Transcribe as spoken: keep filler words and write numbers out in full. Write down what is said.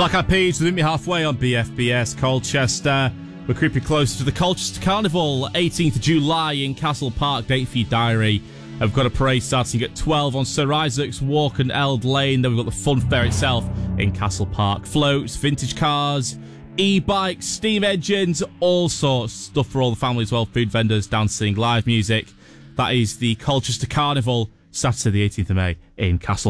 Black Eyed Peas with Me Halfway on B F B S Colchester. We're creeping closer to the Colchester Carnival, eighteenth of July in Castle Park. Date for your diary. We've got a parade starting at twelve on Sir Isaac's Walk and Eld Lane. Then we've got the fun fair itself in Castle Park. Floats, vintage cars, e-bikes, steam engines, all sorts. Stuff for all the family as well. Food vendors, dancing, live music. That is the Colchester Carnival, Saturday the eighteenth of May in Castle